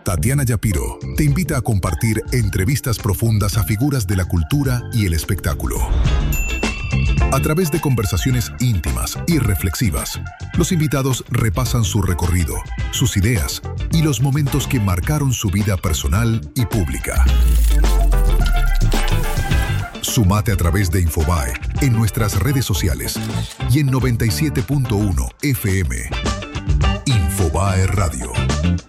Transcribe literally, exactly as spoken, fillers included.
Tatiana Yapiro te invita a compartir entrevistas profundas a figuras de la cultura y el espectáculo. A través de conversaciones íntimas y reflexivas, los invitados repasan su recorrido, sus ideas y los momentos que marcaron su vida personal y pública. Sumate a través de Infobae en nuestras redes sociales y en noventa y siete punto uno F M. Infobae Radio.